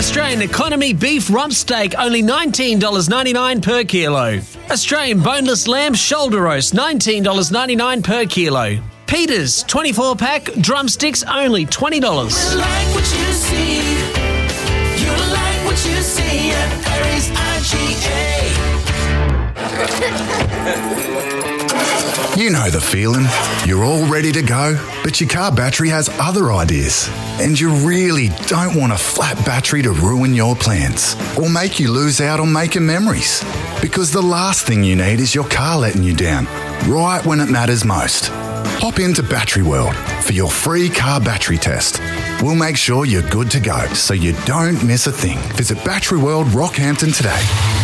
Australian economy beef rump steak, only $19.99 per kilo. Australian boneless lamb shoulder roast, $19.99 per kilo. Peters 24-pack drumsticks, only $20. You like what you see. You like what you see at Harry's IGA. You know the feeling. You're all ready to go, but your car battery has other ideas. And you really don't want a flat battery to ruin your plans or make you lose out on making memories. Because the last thing you need is your car letting you down, right when it matters most. Hop into Battery World for your free car battery test. We'll make sure you're good to go so you don't miss a thing. Visit Battery World Rockhampton today.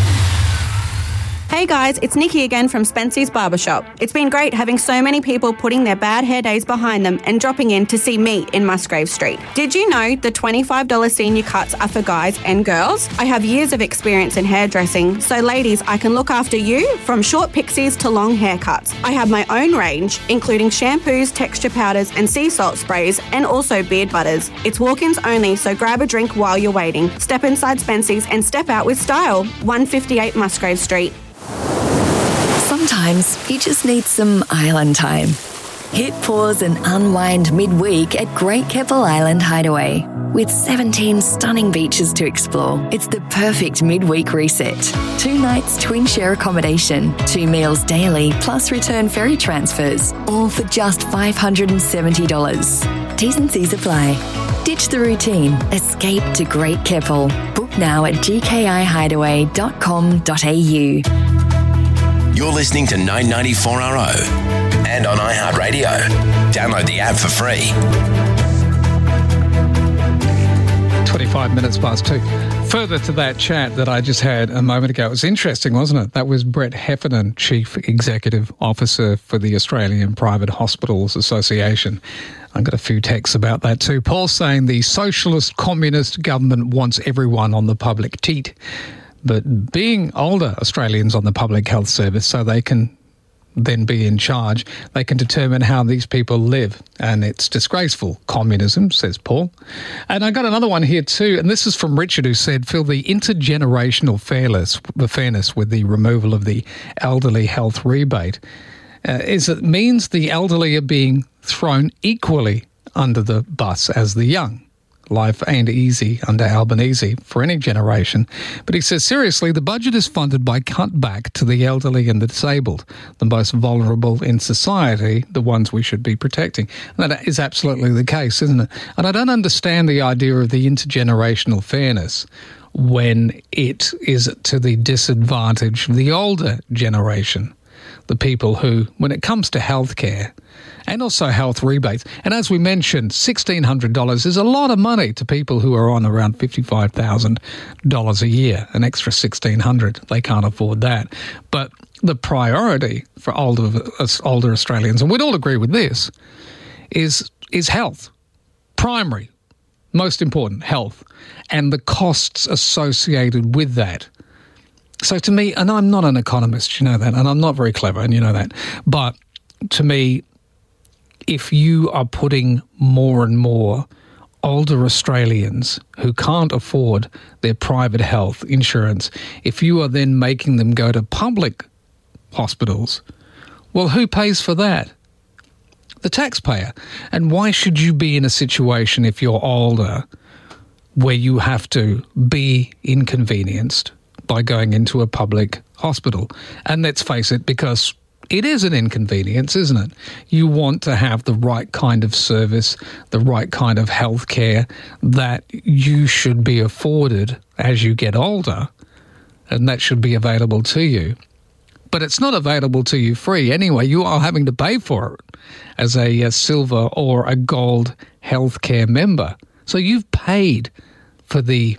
Hey guys, it's Nikki again from Spency's Barbershop. It's been great having so many people putting their bad hair days behind them and dropping in to see me in Musgrave Street. Did you know the $25 senior cuts are for guys and girls? I have years of experience in hairdressing, so ladies, I can look after you from short pixies to long haircuts. I have my own range, including shampoos, texture powders and sea salt sprays, and also beard butters. It's walk-ins only, so grab a drink while you're waiting. Step inside Spency's and step out with style. 158 Musgrave Street. Sometimes you just need some island time. Hit pause and unwind midweek at Great Keppel Island Hideaway. With 17 stunning beaches to explore, it's the perfect midweek reset. 2 nights twin share accommodation, 2 meals daily, plus return ferry transfers, all for just $570. T's and C's apply. Ditch the routine. Escape to Great Keppel. Book now at gkihideaway.com.au. You're listening to 994RO and on iHeartRadio. Download the app for free. 25 minutes past 2. Further to that chat that I just had a moment ago, it was interesting, wasn't it? That was Brett Heffernan, Chief Executive Officer for the Australian Private Hospitals Association. I've got a few texts about that too. Paul saying the socialist communist government wants everyone on the public teat. But being older Australians on the public health service so they can then be in charge, they can determine how these people live. And it's disgraceful communism, says Paul. And I got another one here too, and this is from Richard, who said, Phil, the intergenerational fairness with the removal of the elderly health rebate is it means the elderly are being thrown equally under the bus as the young. Life ain't easy under Albanese for any generation. But he says, seriously, the budget is funded by cutback to the elderly and the disabled, the most vulnerable in society, the ones we should be protecting. And that is absolutely the case, isn't it? And I don't understand the idea of the intergenerational fairness when it is to the disadvantage of the older generation, the people who, when it comes to healthcare, and also health rebates. And as we mentioned, $1,600 is a lot of money to people who are on around $55,000 a year, an extra $1,600. They can't afford that. But the priority for older Australians, and we'd all agree with this, is health. Primary, most important, health, and the costs associated with that. So to me, and I'm not an economist, you know that, and I'm not very clever, and you know that, but to me, if you are putting more and more older Australians who can't afford their private health insurance, if you are then making them go to public hospitals, well, who pays for that? The taxpayer. And why should you be in a situation, if you're older, where you have to be inconvenienced by going into a public hospital? And let's face it, because it is an inconvenience, isn't it? You want to have the right kind of service, the right kind of health care that you should be afforded as you get older, and that should be available to you. But it's not available to you free anyway. You are having to pay for it as a silver or a gold healthcare member. So you've paid for the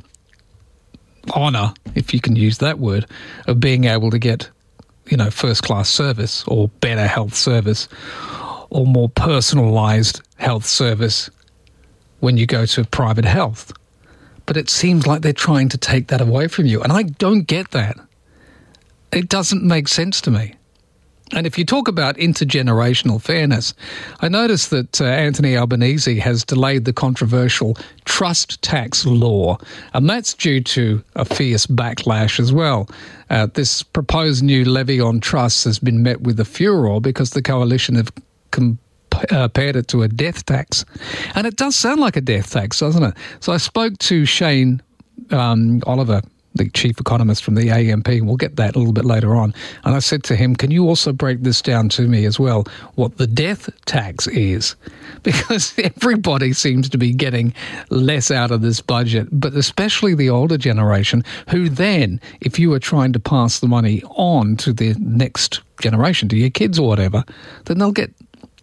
honour, if you can use that word, of being able to get, you know, first-class service or better health service or more personalised health service when you go to private health. But it seems like they're trying to take that away from you. And I don't get that. It doesn't make sense to me. And if you talk about intergenerational fairness, I noticed that Anthony Albanese has delayed the controversial trust tax law, and that's due to a fierce backlash as well. This proposed new levy on trusts has been met with a furor because the coalition have compared it to a death tax. And it does sound like a death tax, doesn't it? So I spoke to Shane Oliver, the chief economist from the AMP. We'll get that a little bit later on. And I said to him, can you also break this down to me as well, what the death tax is? Because everybody seems to be getting less out of this budget, but especially the older generation, who then, if you are trying to pass the money on to the next generation, to your kids or whatever, then they'll get,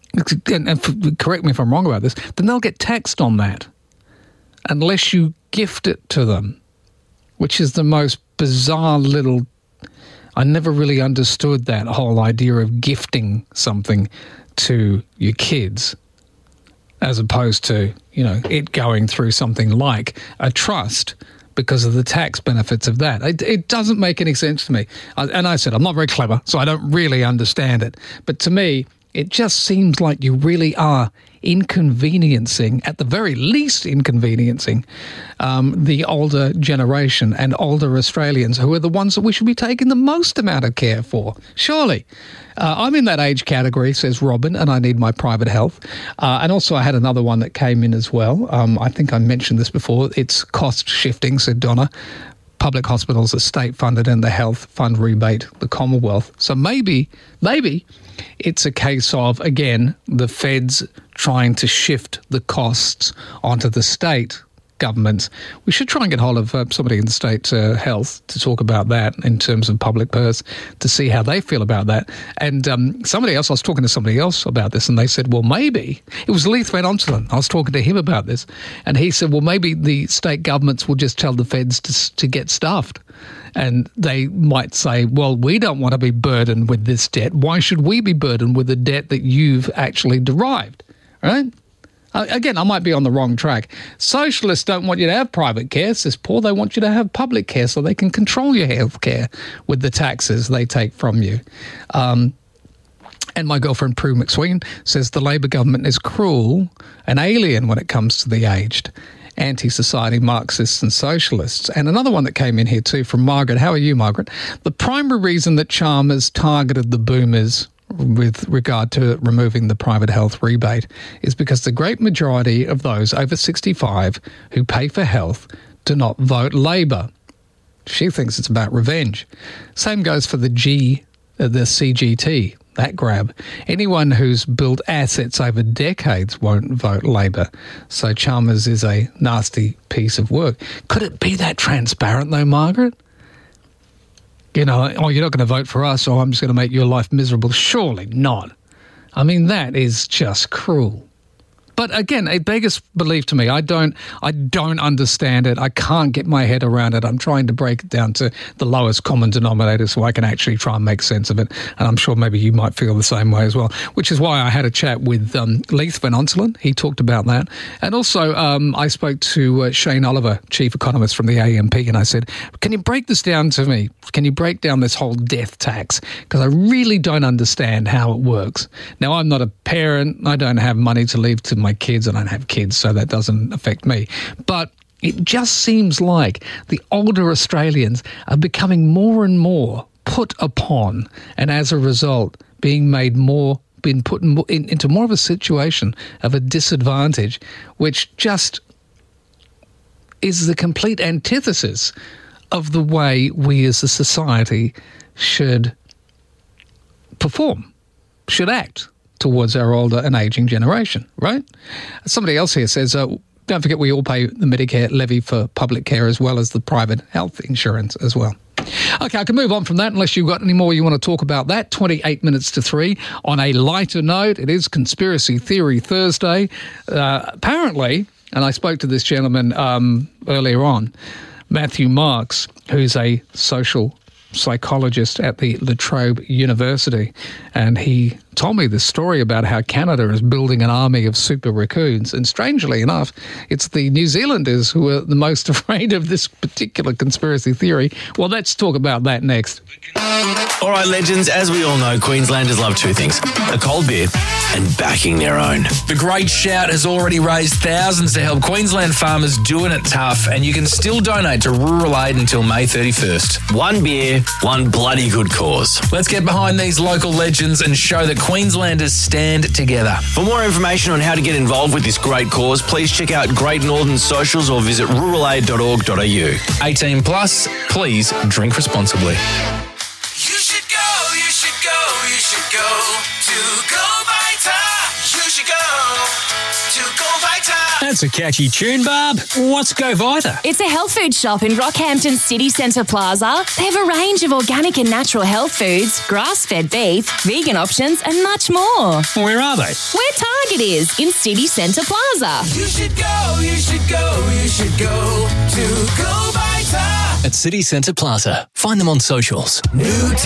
and correct me if I'm wrong about this, then they'll get taxed on that unless you gift it to them, which is the most bizarre little... I never really understood that whole idea of gifting something to your kids as opposed to, you know, it going through something like a trust because of the tax benefits of that. It doesn't make any sense to me. And I said, I'm not very clever, so I don't really understand it. But to me, it just seems like you really are inconveniencing, at the very least inconveniencing, the older generation and older Australians who are the ones that we should be taking the most amount of care for. Surely. I'm in that age category, says Robin, and I need my private health. And also I had another one that came in as well. I think I mentioned this before. It's cost shifting, said Donna. Public hospitals are state-funded and the health fund rebate the Commonwealth. So maybe it's a case of, again, the feds trying to shift the costs onto the state governments. We should try and get hold of somebody in the state health to talk about that in terms of public purse, to see how they feel about that. And somebody else, I was talking to somebody else about this, and they said, well, maybe, it was Leith Van Onselen, I was talking to him about this, and he said, well, maybe the state governments will just tell the feds to get stuffed. And they might say, well, we don't want to be burdened with this debt. Why should we be burdened with the debt that you've actually derived, right? Again, I might be on the wrong track. Socialists don't want you to have private care, says Paul. They want you to have public care so they can control your health care with the taxes they take from you. And my girlfriend Prue McSween says the Labor government is cruel and alien when it comes to the aged. Anti-society Marxists and socialists. And another one that came in here too from Margaret. How are you, Margaret? The primary reason that Chalmers targeted the boomers with regard to removing the private health rebate is because the great majority of those over 65 who pay for health do not vote Labor. She thinks it's about revenge. Same goes for the CGT, that grab. Anyone who's built assets over decades won't vote Labor. So Chalmers is a nasty piece of work. Could it be that transparent though, Margaret? You know, oh, you're not going to vote for us, or I'm just going to make your life miserable. Surely not. I mean, that is just cruel. But again, it beggars belief to me. I don't understand it. I can't get my head around it. I'm trying to break it down to the lowest common denominator so I can actually try and make sense of it. And I'm sure maybe you might feel the same way as well, which is why I had a chat with Leith Van Onselen. He talked about that. And also I spoke to Shane Oliver, chief economist from the AMP, and I said, can you break this down to me? Can you break down this whole death tax? Because I really don't understand how it works. Now, I'm not a parent. I don't have money to leave to my kids. I don't have kids, so that doesn't affect me. But it just seems like the older Australians are becoming more and more put upon, and as a result, being put into more of a situation of a disadvantage, which just is the complete antithesis of the way we as a society should perform, should act towards our older and ageing generation, right? Somebody else here says, don't forget we all pay the Medicare levy for public care as well as the private health insurance as well. Okay, I can move on from that unless you've got any more you want to talk about that. 28 minutes to 3. On a lighter note, it is Conspiracy Theory Thursday. Apparently, and I spoke to this gentleman earlier on, Matthew Marks, who's a social psychologist at the La Trobe University, and he told me this story about how Canada is building an army of super raccoons. And strangely enough, it's the New Zealanders who are the most afraid of this particular conspiracy theory. Well, let's talk about that next. All right, legends, as we all know, Queenslanders love two things: a cold beer and backing their own. The Great Shout has already raised thousands to help Queensland farmers doing it tough, and you can still donate to Rural Aid until May 31st. One beer, one bloody good cause. Let's get behind these local legends and show that Queenslanders stand together. For more information on how to get involved with this great cause, please check out Great Northern's socials or visit ruralaid.org.au. 18 plus, please drink responsibly. You should go, you should go, you should go to Go Vita. You should go to Go Vita. That's a catchy tune, Barb. What's Go Vita? It's a health food shop in Rockhampton City Centre Plaza. They have a range of organic and natural health foods, grass-fed beef, vegan options and much more. Where are they? Where Target is, in City Centre Plaza. You should go, you should go, you should go to Go Vita. At City Centre Plaza. Find them on socials. New